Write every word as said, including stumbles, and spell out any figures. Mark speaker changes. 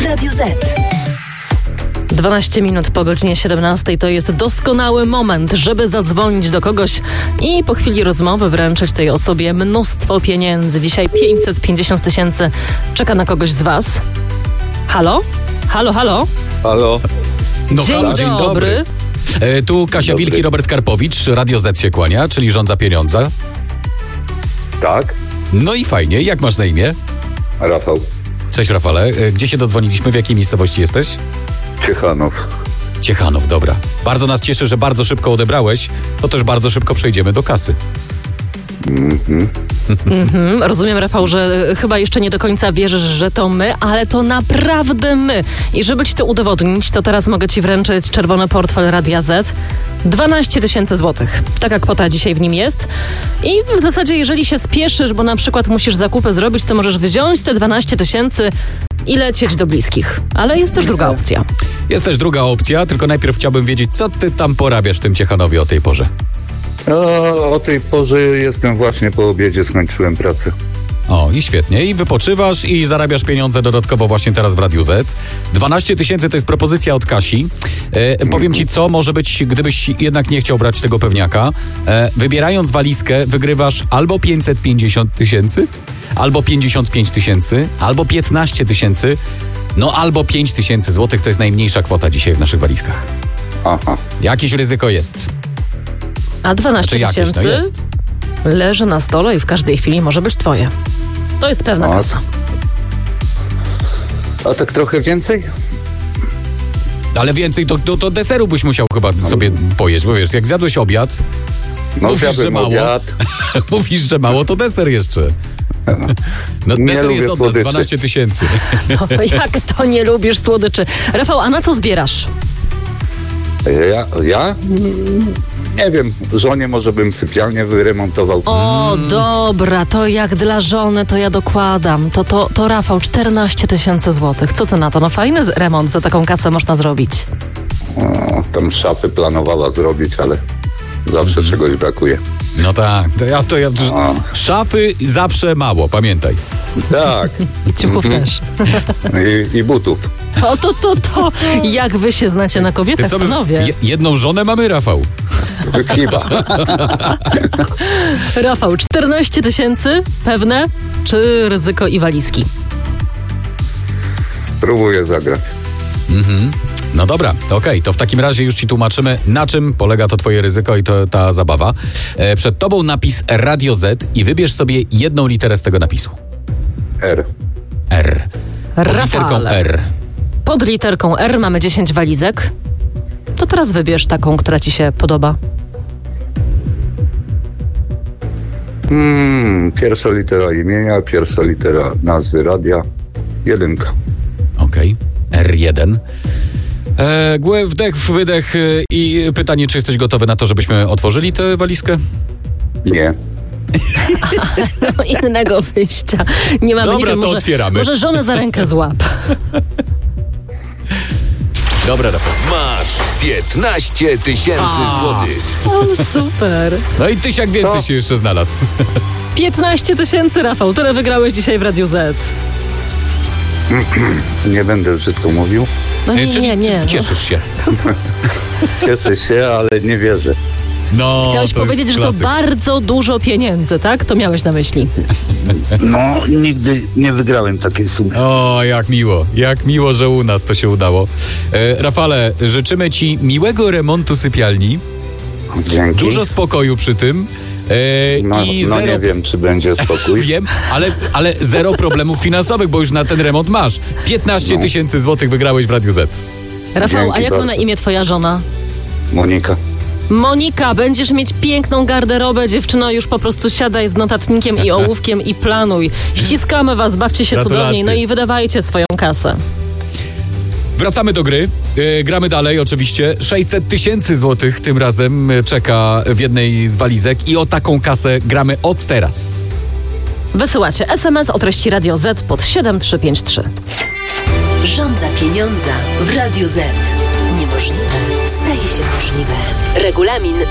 Speaker 1: Radio Z.
Speaker 2: dwanaście minut po godzinie siedemnastej to jest doskonały moment, żeby zadzwonić do kogoś i po chwili rozmowy wręczyć tej osobie mnóstwo pieniędzy. Dzisiaj pięćset pięćdziesiąt tysięcy czeka na kogoś z was. Halo? Halo, halo?
Speaker 3: Halo.
Speaker 4: No,
Speaker 2: Dzień
Speaker 4: halo, dzień
Speaker 2: dobry.
Speaker 4: dobry. E, tu Kasia
Speaker 3: Dobry.
Speaker 4: Wilk i Robert Karpowicz, Radio Z się kłania, czyli rządza pieniądza.
Speaker 3: Tak,
Speaker 4: No i fajnie, jak masz na imię?
Speaker 3: Rafał
Speaker 4: Cześć Rafale, e, gdzie się dodzwoniliśmy, w jakiej miejscowości jesteś?
Speaker 3: Ciechanów.
Speaker 4: Ciechanów, dobra. Bardzo nas cieszy, że bardzo szybko odebrałeś, to też bardzo szybko przejdziemy do kasy.
Speaker 3: Mhm.
Speaker 2: Mhm, rozumiem, Rafał, że chyba jeszcze nie do końca wierzysz, że to my, ale to naprawdę my. I żeby ci to udowodnić, to teraz mogę ci wręczyć czerwony portfel Radia Z. dwanaście tysięcy złotych. Taka kwota dzisiaj w nim jest. I w zasadzie, jeżeli się spieszysz, bo na przykład musisz zakupy zrobić, to możesz wziąć te dwanaście tysięcy i lecieć do bliskich. Ale jest też druga opcja.
Speaker 4: Jest też druga opcja, tylko najpierw chciałbym wiedzieć, co ty tam porabiasz w tym Ciechanowie o tej porze.
Speaker 3: O, o tej porze jestem właśnie po obiedzie, skończyłem pracę.
Speaker 4: O, i świetnie. I wypoczywasz i zarabiasz pieniądze dodatkowo właśnie teraz w Radiu Z. dwanaście tysięcy to jest propozycja od Kasi. E, powiem ci, co może być, gdybyś jednak nie chciał brać tego pewniaka. E, wybierając walizkę, wygrywasz albo pięćset pięćdziesiąt tysięcy, albo pięćdziesiąt pięć tysięcy, albo piętnaście tysięcy, no albo pięć tysięcy złotych. To jest najmniejsza kwota dzisiaj w naszych walizkach.
Speaker 3: Aha.
Speaker 4: Jakieś ryzyko jest.
Speaker 2: A dwanaście
Speaker 4: Znaczy jakieś, no
Speaker 2: tysięcy
Speaker 4: jest.
Speaker 2: leży na stole i w każdej chwili może być twoje. To jest pewna
Speaker 3: O,
Speaker 2: kasa.
Speaker 3: A tak trochę więcej?
Speaker 4: Ale więcej to, to, to deseru byś musiał chyba sobie pojeść, bo wiesz, jak zjadłeś obiad,
Speaker 3: No
Speaker 4: mówisz, że
Speaker 3: zjadłem
Speaker 4: mało.
Speaker 3: obiad.
Speaker 4: Mówisz, że mało, to deser jeszcze. No
Speaker 3: Nie
Speaker 4: deser
Speaker 3: lubię
Speaker 4: jest od nas
Speaker 3: słodyczy.
Speaker 4: dwanaście tysięcy.
Speaker 2: No, jak to nie lubisz słodyczy? Rafał, a na co zbierasz?
Speaker 3: Ja? ja? Nie wiem, żonie może bym sypialnię wyremontował.
Speaker 2: O, dobra, to jak dla żony, to ja dokładam. To, to, to Rafał, czternaście tysięcy złotych. Co ty na to? No fajny z- remont za taką kasę można zrobić.
Speaker 3: O, tam szafy planowała zrobić, ale zawsze czegoś brakuje.
Speaker 4: No tak, to ja, to ja,
Speaker 3: A.
Speaker 4: szafy zawsze mało, pamiętaj.
Speaker 3: Tak.
Speaker 2: Ciuchów też.
Speaker 3: I, I butów.
Speaker 2: O, to, to, to. Jak wy się znacie na kobietach,
Speaker 4: co my-
Speaker 2: panowie?
Speaker 4: je- jedną żonę mamy, Rafał.
Speaker 3: Chyba.
Speaker 2: Rafał, czternaście tysięcy pewne, czy ryzyko i walizki?
Speaker 3: Spróbuję zagrać.
Speaker 4: No dobra, to okej, to w takim razie już ci tłumaczymy, na czym polega to twoje ryzyko i to ta zabawa. E, przed tobą napis Radio Z i wybierz sobie jedną literę z tego napisu.
Speaker 3: R.
Speaker 4: R. Pod literką
Speaker 2: Rafale.
Speaker 4: R.
Speaker 2: Pod literką R mamy dziesięć walizek. To teraz wybierz taką, która ci się podoba.
Speaker 3: Hmm, pierwsza litera imienia, pierwsza litera nazwy radia, jedynka.
Speaker 4: Okej, R jeden. E, głę, wdech, wydech e, i pytanie, czy jesteś gotowy na to, żebyśmy otworzyli tę walizkę?
Speaker 3: Nie.
Speaker 2: No, innego wyjścia. Nie mamy,
Speaker 4: Dobra,
Speaker 2: nie wiem,
Speaker 4: to
Speaker 2: może,
Speaker 4: otwieramy.
Speaker 2: może żonę za rękę złap.
Speaker 4: Dobra, Rafał.
Speaker 1: Masz piętnaście tysięcy złotych.
Speaker 2: O, super.
Speaker 4: No i tysiak więcej
Speaker 3: Co?
Speaker 4: się jeszcze znalazł.
Speaker 2: piętnaście tysięcy, Rafał. Tyle wygrałeś dzisiaj w Radiu Z.
Speaker 3: Nie będę brzydko mówił.
Speaker 2: No nie,
Speaker 4: E, czyli
Speaker 2: nie, nie. No.
Speaker 4: cieszysz się.
Speaker 3: Cieszę się, ale nie wierzę.
Speaker 4: No,
Speaker 2: Chciałeś
Speaker 4: to jest
Speaker 2: powiedzieć, że to
Speaker 4: klasyk.
Speaker 2: bardzo dużo pieniędzy, tak? To miałeś na myśli.
Speaker 3: No, nigdy nie wygrałem takiej sumy.
Speaker 4: O, jak miło, jak miło, że u nas to się udało. E, Rafale, życzymy ci miłego remontu sypialni,
Speaker 3: Dzięki.
Speaker 4: dużo spokoju przy tym e,
Speaker 3: No,
Speaker 4: i
Speaker 3: no
Speaker 4: zero...
Speaker 3: nie wiem, czy będzie spokój.
Speaker 4: Wiem, ale, ale zero problemów finansowych, bo już na ten remont masz. piętnaście
Speaker 3: No.
Speaker 4: tysięcy złotych wygrałeś w Radiu Z.
Speaker 2: Rafał,
Speaker 3: Dzięki
Speaker 2: a jak ma na
Speaker 3: bardzo.
Speaker 2: imię twoja żona?
Speaker 3: Monika.
Speaker 2: Monika, będziesz mieć piękną garderobę, dziewczyno, już po prostu siadaj z notatnikiem i ołówkiem i planuj. Ściskamy was, bawcie się
Speaker 4: Gratulacje.
Speaker 2: cudownie, no i wydawajcie swoją kasę.
Speaker 4: Wracamy do gry. E, gramy dalej oczywiście. sześćset tysięcy złotych tym razem e, czeka w jednej z walizek i o taką kasę gramy od teraz.
Speaker 2: Wysyłacie es em es o treści Radio Z pod siedem trzy pięć trzy.
Speaker 1: Rządza pieniądza w Radiu Z. Niemożliwe staje się możliwe. Regulamin